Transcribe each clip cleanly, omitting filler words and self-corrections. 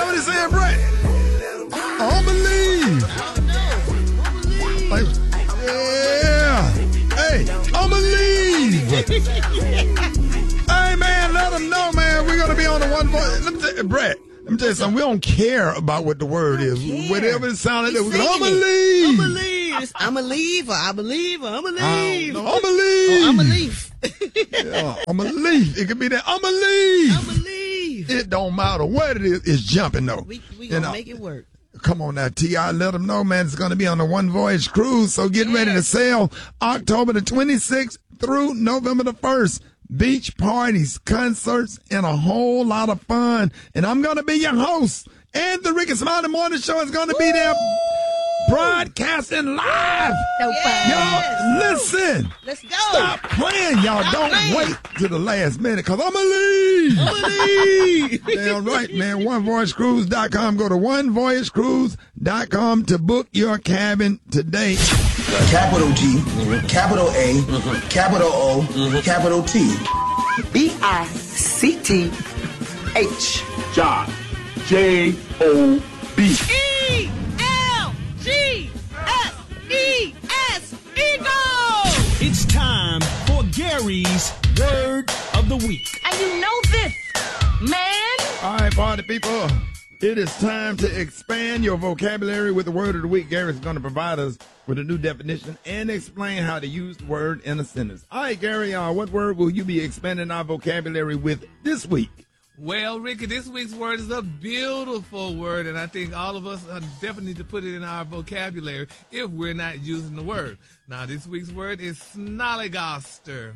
what he's saying, Brett? I don't believe. Like, yeah. Hey, I believe. Hey, man, let them know, man. We're going to be on the one voice. Let me tell you, Brett. Let me tell you something. We don't care about what the word is. Whatever it sounded, we're going to believe. I'm a believer. I believe. I'm a leave. I'm believe. I'm a leaf. Yeah, I'm a leaf. It could be that. I'm a leaf. I'm a leaf. It don't matter what it is. It's jumping, though. We going to make it work. Come on now, T.I. Let them know, man. It's going to be on the One Voyage Cruise. So get ready to sail October the 26th through November the 1st. Beach parties, concerts, and a whole lot of fun. And I'm going to be your host. And the Ricky Smiley Morning Show is going to be there broadcasting live. Y'all, listen. Let's go. Stop playing, y'all. Don't wait to the last minute, because I'm going to leave. Damn right, man. OneVoyageCruise.com. Go to OneVoyageCruise.com to book your cabin today. Capital G, capital A, capital O, capital T. BICTH. John. J-O-B. E-L-G-S-E-S. Eagle. It's time for Gary's Word of the Week. And you know this, man. All right, party people. It is time to expand your vocabulary with the word of the week. Gary's going to provide us with a new definition and explain how to use the word in a sentence. All right, Gary, what word will you be expanding our vocabulary with this week? Well, Ricky, this week's word is a beautiful word, and I think all of us definitely need to put it in our vocabulary if we're not using the word. Now, this week's word is snollygoster.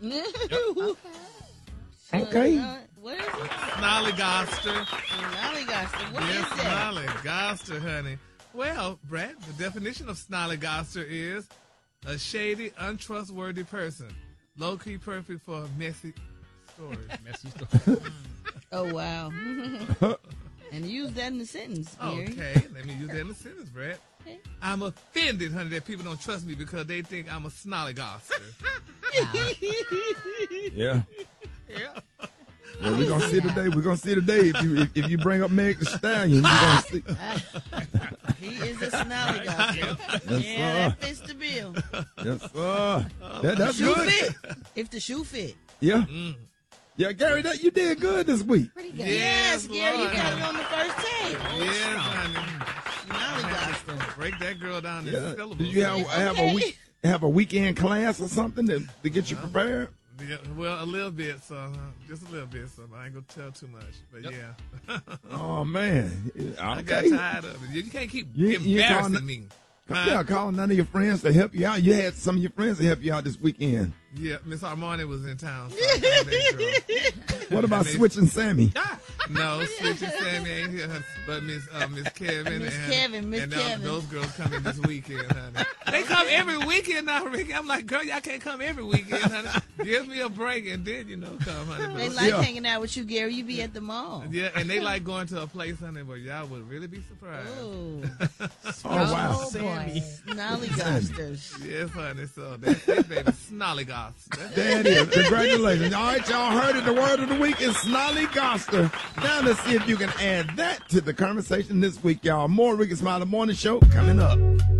Okay. What is it? Snollygoster. Snollygoster. What is that? Snollygoster, honey. Well, Brad, the definition of snollygoster is a shady, untrustworthy person. Low-key perfect for messy stories. Messy story. Oh, wow. And use that in the sentence, Gary. Okay, let me use that in the sentence, Brad. Okay. I'm offended, honey, that people don't trust me because they think I'm a snollygoster. Yeah. Yeah. Well, we're gonna see today. We're gonna see today if you bring up Meg Thee Stallion. We're gonna see. He is a snollygoster. Yes, Yeah, that fits the bill. Yes, sir. That's Shoe good. fit. If the shoe fit. Yeah. Yeah, Gary, you did good this week. Pretty good. Yes, Gary, you Lord. got it on the first take. Yes, honey. Snollygoster. Break that girl down in Yeah. syllables. Did you have a weekend class or something to get you prepared? Yeah, well, a little bit, so just a little bit, so I ain't gonna tell too much. But yeah, Oh man. I got Okay. tired of it. You can't keep You embarrassing calling- me. Yeah, calling none of your friends to help you out. You had some of your friends to help you out this weekend. Yeah, Miss Armani was in town. So I called that girl. What about Switching Sammy? No, Switch and Sammy ain't here, but Miss Kevin Miss and Kevin, and Kevin. those girls come in this weekend, honey. They come every weekend now, Ricky. I'm like, girl, y'all can't come every weekend, honey. Give me a break and then come, honey. They But- like hanging out with you, Gary. You be at the mall. yeah, and they like going to a place, honey, where y'all would really be surprised. Oh, Oh wow. Oh, boy. snollygosters. Yes, honey. So that's it, baby. Snollygoss. That's There it is. Congratulations. All right, y'all heard it. The word of the week is snollygoster. Now let's see if you can add that to the conversation this week, y'all. More Ricky Smiley Morning Show coming up.